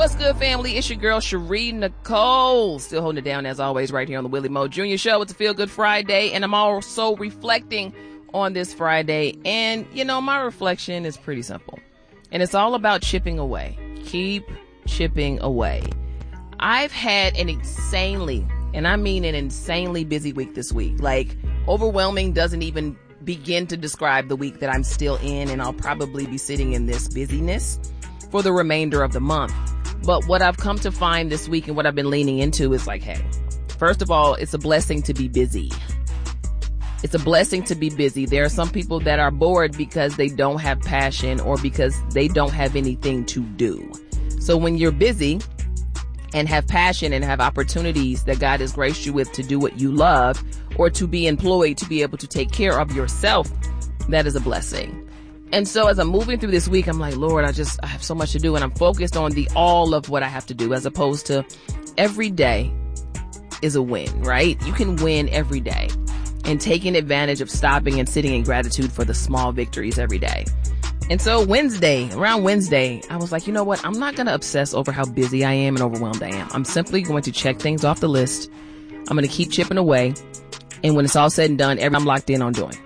What's good, family? It's your girl, Cherie Nicole. Still holding it down, as always, right here on the Willie Mo Jr. Show. It's a Feel Good Friday, and I'm also reflecting on this Friday. And, you know, my reflection is pretty simple. And it's all about chipping away. Keep chipping away. I've had an insanely, and I mean an insanely busy week this week. Like, overwhelming doesn't even begin to describe the week that I'm still in, and I'll probably be sitting in this busyness for the remainder of the month. But what I've come to find this week and what I've been leaning into is like, hey, first of all, it's a blessing to be busy. It's a blessing to be busy. There are some people that are bored because they don't have passion or because they don't have anything to do. So when you're busy and have passion and have opportunities that God has graced you with to do what you love or to be employed to be able to take care of yourself, that is a blessing. And so as I'm moving through this week, I'm like, Lord, I have so much to do, and I'm focused on the all of what I have to do as opposed to every day is a win, right? You can win every day, and taking advantage of stopping and sitting in gratitude for the small victories every day. And so around Wednesday, I was like, you know what? I'm not going to obsess over how busy I am and overwhelmed I am. I'm simply going to check things off the list. I'm going to keep chipping away. And when it's all said and done, I'm locked in on doing.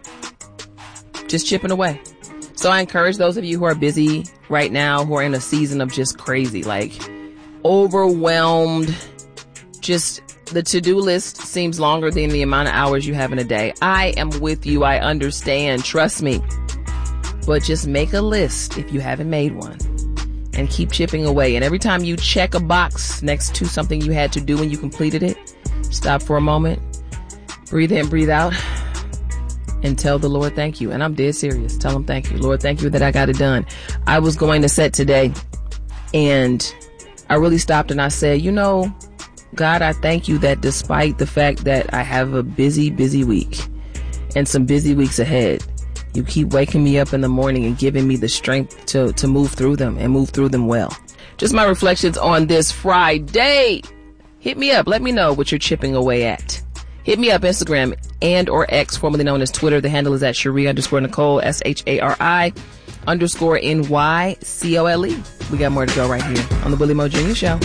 Just chipping away. So I encourage those of you who are busy right now, who are in a season of just crazy, like overwhelmed, just the to-do list seems longer than the amount of hours you have in a day. I am with you. I understand. Trust me. But just make a list if you haven't made one and keep chipping away. And every time you check a box next to something you had to do and you completed it, stop for a moment, breathe in, breathe out, and tell the Lord thank you. And I'm dead serious. Tell him thank you. Lord, thank you that I got it done. I was going to set today and I really stopped and I said, you know, God, I thank you that despite the fact that I have a busy week and some busy weeks ahead, you keep waking me up in the morning and giving me the strength to move through them and move through them well. Just my reflections on this Friday. Hit me up. Let me know what you're chipping away at. Hit me up, Instagram and or X, formerly known as Twitter. The handle is at Cherie_Nicole, SHARI_NYCOLE. We got more to go right here on the Willie Mo Jr. Show.